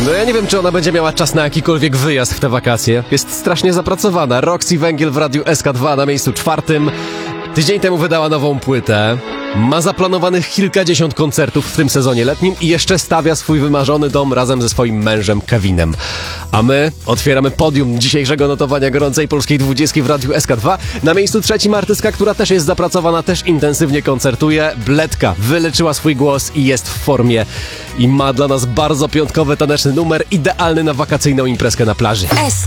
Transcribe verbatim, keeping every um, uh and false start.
No ja nie wiem, czy ona będzie miała czas na jakikolwiek wyjazd w te wakacje. Jest strasznie zapracowana. Roxy Węgiel w Radiu S K dwa na miejscu czwartym. Tydzień temu wydała nową płytę. Ma zaplanowanych kilkadziesiąt koncertów w tym sezonie letnim i jeszcze stawia swój wymarzony dom razem ze swoim mężem Kevinem. A my otwieramy podium dzisiejszego notowania gorącej polskiej dwudziestki w Radiu S K dwa. Na miejscu trzecim artystka, która też jest zapracowana, też intensywnie koncertuje. Bledka wyleczyła swój głos i jest w formie. I ma dla nas bardzo piątkowy, taneczny numer, idealny na wakacyjną imprezkę na plaży. S